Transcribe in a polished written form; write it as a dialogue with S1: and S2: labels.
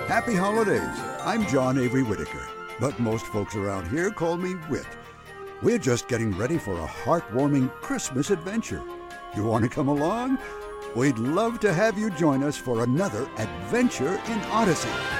S1: Happy holidays. I'm John Avery Whitaker, but most folks around here call me Whit. We're just getting ready for a heartwarming Christmas adventure. You want to come along? We'd love to have you join us for another adventure in Odyssey.